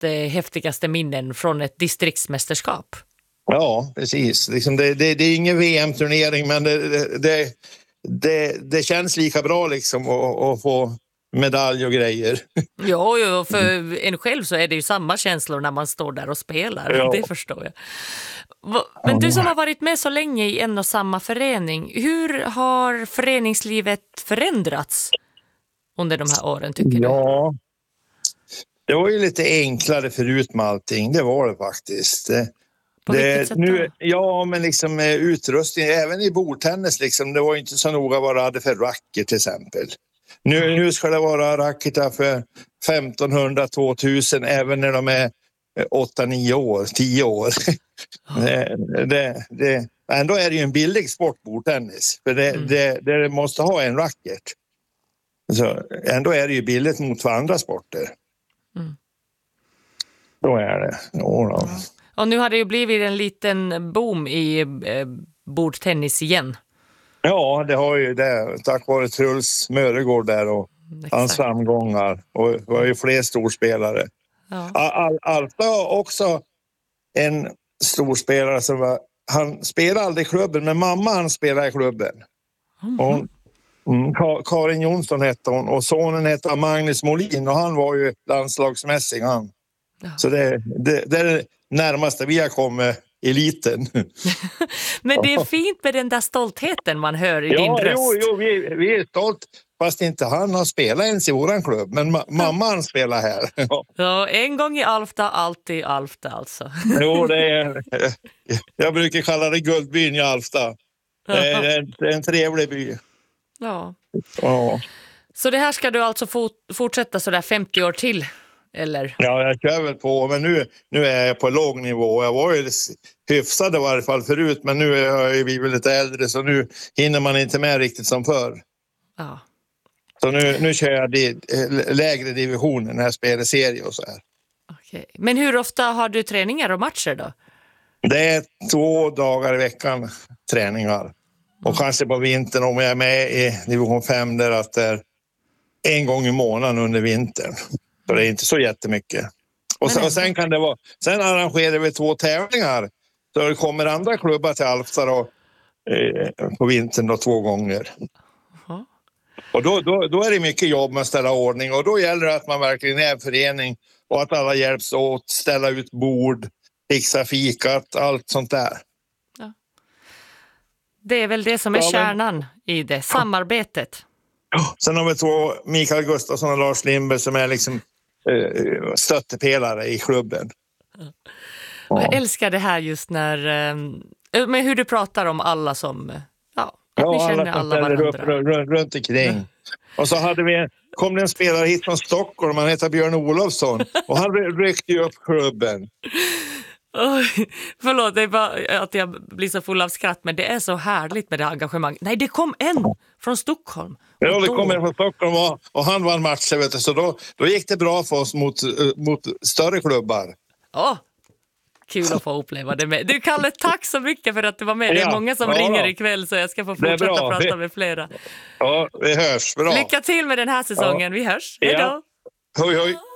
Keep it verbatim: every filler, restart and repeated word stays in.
eh, häftigaste minnen från ett distriktsmästerskap. Ja, precis. Liksom det, det, det är ingen V M-turnering, men det, det, det, det känns lika bra liksom att, att få medalj och grejer. Jo, jo, för en själv så är det ju samma känslor när man står där och spelar. Ja. Det förstår jag. Men du som har varit med så länge i en och samma förening, hur har föreningslivet förändrats under de här åren, tycker du? Ja, det var ju lite enklare förut med allting. Det var det faktiskt. På det, vilket sätt nu, då? Ja, men liksom utrustning, även i bordtennis liksom, det var inte så noga vad det hade för racket till exempel. Nu, nu ska det vara racketar för femtonhundra till tvåtusen även när de är åtta nio år, tio år. det, det, det, ändå är det ju en billig sport, bordtennis. För det, mm. det, det måste ha en racket. Så ändå är det ju billigt mot för andra sporter. Mm. Då är det. Jo, då. Ja. Och nu har det ju blivit en liten boom i eh, bordtennis igen. Ja, det har ju det. Tack vare Truls Möregård där och Exakt. hans framgångar. Och det var ju fler storspelare. Ja. Al- Alta har också en storspelare som var... Han spelade aldrig i klubben, men mamma han spelade i klubben. Mm. Hon, mm, Karin Jonsson hette hon och sonen hette Magnus Molin och han var ju landslagsmässig han. Ja. Så det, det, det är det närmaste vi har kommit eliten. Men det är fint med den där stoltheten man hör i ja, din röst. Jo, jo vi, vi är stolt fast inte han har spelat ens i våran klubb. Men ma- mamma han spelar här. Ja, en gång i Alfta, alltid i Alfta alltså. Jo, det är... Jag brukar kalla det guldbyn i Alfta. Det är, det är, en, det är en trevlig by. Ja. Ja. Så det här ska du alltså fort, fortsätta så där femtio år till? Eller? Ja, jag kör väl på, men nu, nu är jag på låg nivå. Jag var ju hyfsad i varje fall förut, men nu är jag ju blivit lite äldre så nu hinner man inte med riktigt som förr. Ja. Så nu, nu kör jag di, lägre divisioner när jag spelar serie och så här. Okej. Men hur ofta har du träningar och matcher då? Det är två dagar i veckan träningar. Och mm. kanske på vintern om jag är med i division fem där att det är en gång i månaden under vintern. Så det är inte så jättemycket. Och sen, och sen kan det vara, sen arrangerar vi två tävlingar. Så det kommer andra klubbar till Alfta då, eh, på vintern då, två gånger. Uh-huh. Och då, då, då är det mycket jobb med att ställa ordning. Och då gäller det att man verkligen är en förening. Och att alla hjälps åt, ställa ut bord, fixa fikat, allt sånt där. Ja. Det är väl det som är ja, men... kärnan i det, samarbetet. Sen har vi två, Mikael Gustafsson och Lars Lindberg, som är liksom eh, stöttepelare i klubben. Ja. Jag älskar det här just när, eh, med hur du pratar om alla som, ja, att ja, ni känner alla, alla varandra. Upp, runt, runt omkring. Ja. Och så hade vi, kom det en spelare hit från Stockholm, han heter Björn Olofsson, och han ryckte ju upp klubben. Oj, förlåt, det är bara att jag blir så full av skratt, men det är så härligt med det engagemang. Nej, det kom en från Stockholm. Ja, det kom en från Stockholm och, och han vann matchen, vet du, så då, då gick det bra för oss mot, mot större klubbar. Ja, kul att få uppleva det med. Du, Kalle, tack så mycket för att du var med. Det är många som ja, ringer ikväll så jag ska få fortsätta prata vi, med flera. Ja, vi hörs. Bra. Lycka till med den här säsongen. Ja. Vi hörs. Hej då. Ja. Hoj, hoj.